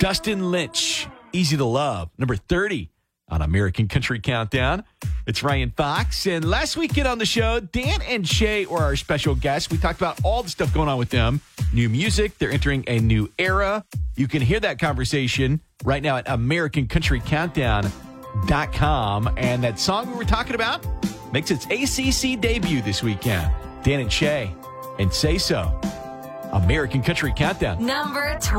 Dustin Lynch, Easy to Love, number 30 on American Country Countdown. It's Ryan Fox. And last weekend on the show, Dan and Shay were our special guests. We talked about all the stuff going on with them. New music. They're entering a new era. You can hear that conversation right now at AmericanCountryCountdown.com. And that song we were talking about makes its ACC debut this weekend. Dan and Shay and Say So. American Country Countdown. Number